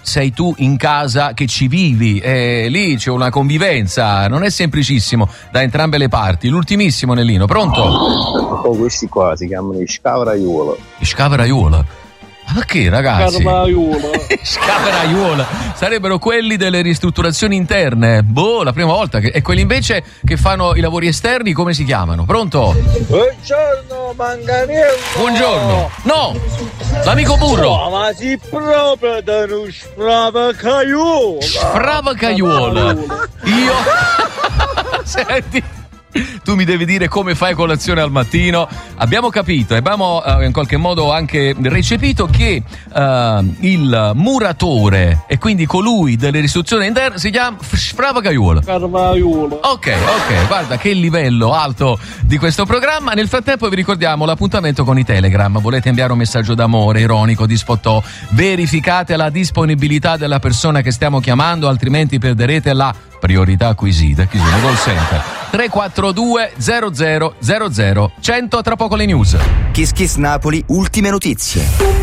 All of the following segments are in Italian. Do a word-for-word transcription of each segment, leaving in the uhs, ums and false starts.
sei tu in casa che ci vivi, e lì c'è una convivenza, non è semplicissimo da entrambe le parti. L'ultimissimo, Nellino, pronto? Oh, questi qua si chiamano i scavraiuolo. I scavraiuolo? Ma perché, ragazzi? Scavraiuolo. Scavraiuolo sarebbero quelli delle ristrutturazioni interne. Boh, la prima volta che... E quelli invece che fanno i lavori esterni, come si chiamano? Pronto? Buongiorno, Manganiello. Buongiorno. No, l'amico burro. No, ma si proprio da uno sfravacaiuolo. Sfravacaiuolo. Io... Senti... Tu mi devi dire come fai colazione al mattino. Abbiamo capito, abbiamo uh, in qualche modo anche recepito che uh, il muratore e quindi colui delle ristruzioni interne si chiama Sfravacaiuolo. Carvaiuolo. Ok, ok, guarda che livello alto di questo programma. Nel frattempo vi ricordiamo l'appuntamento con i Telegram. Volete inviare un messaggio d'amore, ironico, di spottò? Verificate la disponibilità della persona che stiamo chiamando, altrimenti perderete la priorità acquisita. Chi sono? Call center tre quattro due zero zero zero zero cento. Tra poco le news. Kiss Kiss Napoli, ultime notizie.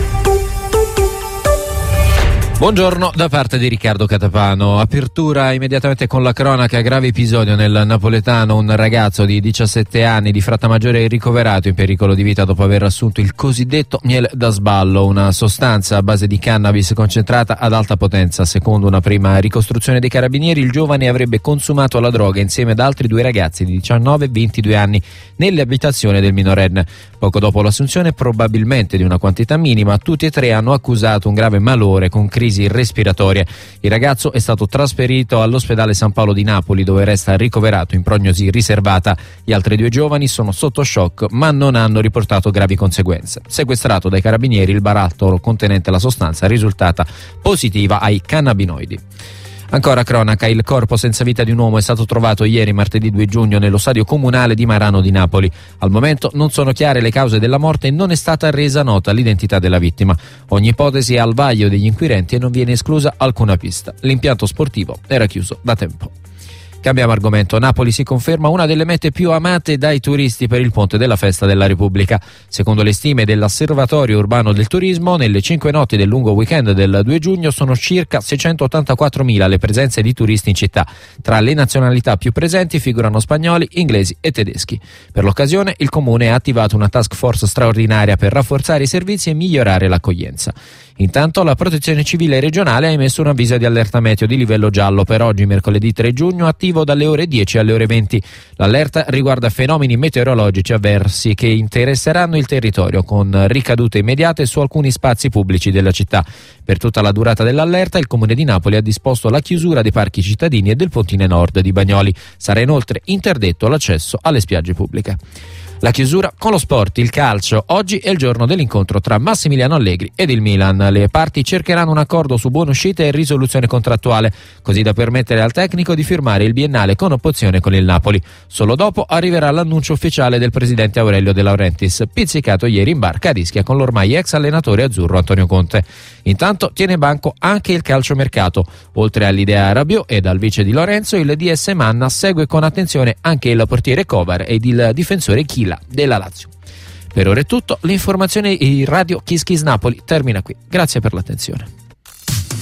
Buongiorno da parte di Riccardo Catapano. Apertura immediatamente con la cronaca. Grave episodio nel napoletano. Un ragazzo di diciassette anni di Frattamaggiore è ricoverato in pericolo di vita dopo aver assunto il cosiddetto miele da sballo, una sostanza a base di cannabis concentrata ad alta potenza. Secondo una prima ricostruzione dei carabinieri, il giovane avrebbe consumato la droga insieme ad altri due ragazzi di diciannove e ventidue anni nelle abitazioni del minorenne. Poco dopo l'assunzione, probabilmente di una quantità minima, tutti e tre hanno accusato un grave malore con crisi respiratorie. Il ragazzo è stato trasferito all'ospedale San Paolo di Napoli, dove resta ricoverato in prognosi riservata. Gli altri due giovani sono sotto shock ma non hanno riportato gravi conseguenze. Sequestrato dai carabinieri, il barattolo contenente la sostanza è risultata positiva ai cannabinoidi. Ancora cronaca, il corpo senza vita di un uomo è stato trovato ieri martedì due giugno nello stadio comunale di Marano di Napoli. Al momento non sono chiare le cause della morte e non è stata resa nota l'identità della vittima. Ogni ipotesi è al vaglio degli inquirenti e non viene esclusa alcuna pista. L'impianto sportivo era chiuso da tempo. Cambiamo argomento. Napoli si conferma una delle mete più amate dai turisti per il ponte della Festa della Repubblica. Secondo le stime dell'Osservatorio Urbano del Turismo, nelle cinque notti del lungo weekend del due giugno sono circa seicentottantaquattromila le presenze di turisti in città. Tra le nazionalità più presenti figurano spagnoli, inglesi e tedeschi. Per l'occasione il Comune ha attivato una task force straordinaria per rafforzare i servizi e migliorare l'accoglienza. Intanto la Protezione Civile regionale ha emesso un avviso di allerta meteo di livello giallo per oggi, mercoledì tre giugno, attivo dalle ore dieci alle ore venti. L'allerta riguarda fenomeni meteorologici avversi che interesseranno il territorio, con ricadute immediate su alcuni spazi pubblici della città. Per tutta la durata dell'allerta il Comune di Napoli ha disposto la chiusura dei parchi cittadini e del pontile nord di Bagnoli. Sarà inoltre interdetto l'accesso alle spiagge pubbliche. La chiusura con lo sport, il calcio. Oggi è il giorno dell'incontro tra Massimiliano Allegri ed il Milan. Le parti cercheranno un accordo su buona uscita e risoluzione contrattuale, così da permettere al tecnico di firmare il biennale con opzione con il Napoli. Solo dopo arriverà l'annuncio ufficiale del presidente Aurelio De Laurentiis, pizzicato ieri in barca a Ischia con l'ormai ex allenatore azzurro Antonio Conte. Intanto tiene banco anche il calciomercato. Oltre all'idea Rabiot ed al vice di Lorenzo, il D S Manna segue con attenzione anche il portiere Kovar ed il difensore Chila della Lazio. Per ora è tutto, l'informazione in radio Kiss Kiss Napoli termina qui. Grazie per l'attenzione.